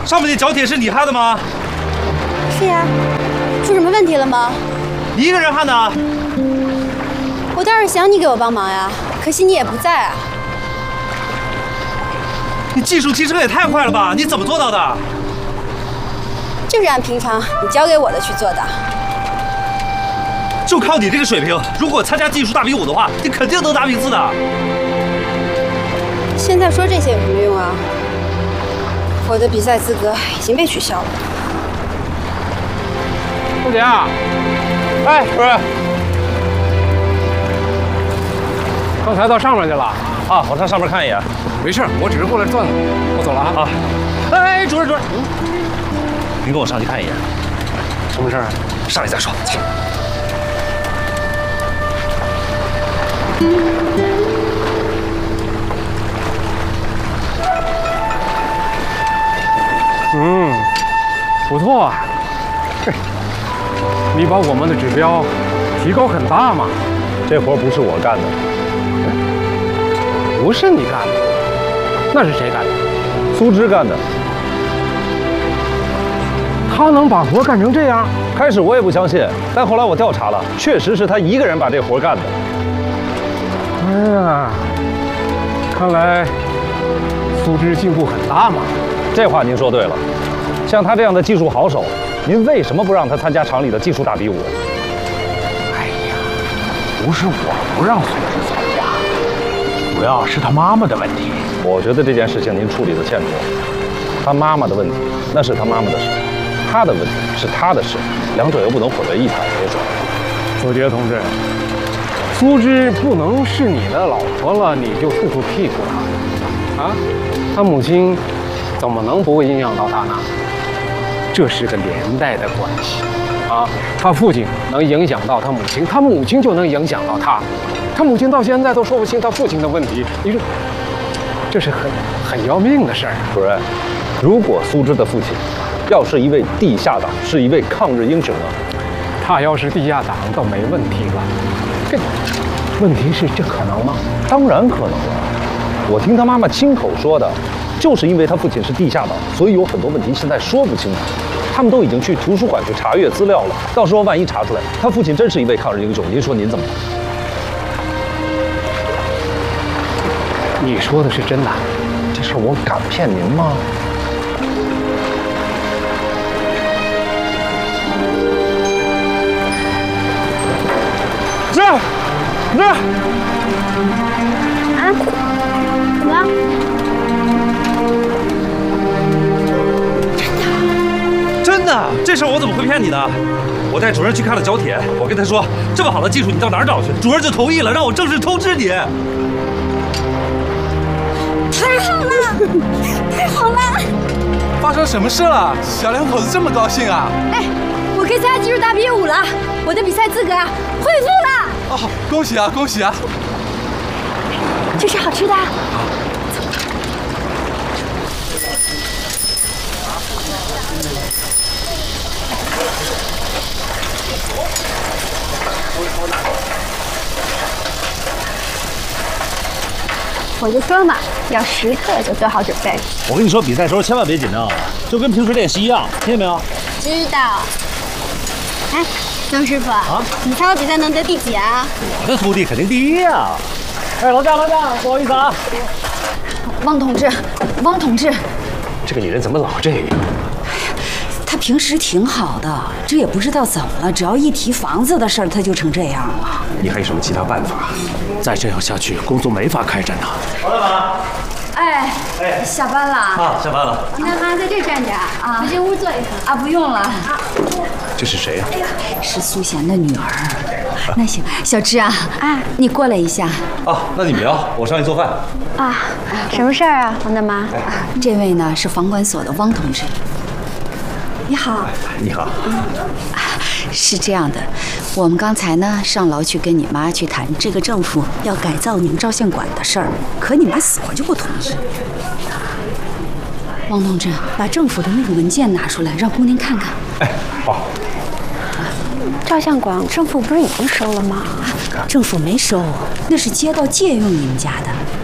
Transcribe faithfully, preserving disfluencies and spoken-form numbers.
上面那角铁是你焊的吗？ 是呀，出什么问题了吗？ 你一个人焊的？ 我倒是想你给我帮忙呀，可惜你也不在啊。 你技术提升也太快了吧？你怎么做到的？ 就是按平常你教给我的去做的。 就靠你这个水平，如果参加技术大比武的话，你肯定能拿名次的。 现在说这些有什么用啊？我的比赛资格已经被取消了。 凤姐啊，哎，主任，刚才到上面去了啊，我上上面看一眼。 没事，我只是过来转转，我走了啊。 啊，哎，主任主任，嗯，您跟我上去看一眼。 什么事儿？ 上来再说。 嗯，不错啊。嘿，你把我们的指标提高很大嘛。 这活不是我干的， 不是你干的，那是谁干的？ 苏芝干的。 他能把活干成这样？ 开始我也不相信，但后来我调查了，确实是他一个人把这活干的。 哎呀，看来苏芝进步很大嘛。 这话您说对了，像他这样的技术好手，您为什么不让他参加厂里的技术大比武？ 哎呀，不是我不让苏芝参加，主要是他妈妈的问题。 我觉得这件事情您处理的欠妥。他妈妈的问题那是他妈妈的事，他的问题是他的事，两者又不能混为一谈。别说， 左杰同志，苏芝不能是你的老婆了，你就处处屁股了啊？他母亲怎么能不会影响到他呢？这是个连带的关系啊！他父亲能影响到他母亲，他母亲就能影响到他，他母亲到现在都说不清他父亲的问题，你说这是很很要命的事儿。 主任，如果苏芝的父亲要是一位地下党，是一位抗日英雄呢？ 他要是地下党倒没问题了，这问题是这可能吗？ 当然可能了。我听他妈妈亲口说的，就是因为他父亲是地下党，所以有很多问题现在说不清楚。他们都已经去图书馆去查阅资料了，到时候万一查出来他父亲真是一位抗日英雄，您说您怎么办？ 你说的是真的？ 这事我敢骗您吗？ 这，这。 啊？怎么了？ 真的？这事儿我怎么会骗你呢？我带主任去看了角铁，我跟他说，这么好的技术你到哪儿找去？主任就同意了，让我正式通知你。 太好了，太好了！ 发生什么事了？小两口子这么高兴啊？ 哎，我可以参加技术大比武了，我的比赛资格啊恢复了！ 哦，恭喜啊，恭喜啊！ 这是好吃的。我就说嘛，要时刻就做好准备。 我跟你说，比赛时候千万别紧张，就跟平时练习一样，听见没有？ 知道。哎，曾师傅啊， 你猜我比赛能得第几啊？ 我的徒弟肯定第一啊！哎，老贾，老贾，不好意思啊。 汪同志，汪同志， 这个女人怎么老这样？ 她平时挺好的，这也不知道怎么了，只要一提房子的事儿，她就成这样了。 你还有什么其他办法？再这样下去，工作没法开展呐。 王大妈， 哎，哎，下班了啊，下班了。 王大妈在这站着啊，我进屋坐一会儿啊，不用了。 啊， 这是谁呀、 啊？是苏贤的女儿。那行，小芝啊，啊，你过来一下。 啊，那你们要，我上去做饭。 啊，什么事儿啊，王大妈？ 啊，这位呢是房管所的汪同志。你好。 你好。 嗯，是这样的，我们刚才呢上楼去跟你妈去谈这个政府要改造你们照相馆的事儿，可你妈死活就不同意。汪同志，把政府的那个文件拿出来，让姑娘看看。 哎，好。 照相馆政府不是已经收了吗？ 政府没收，那是街道借用你们家的。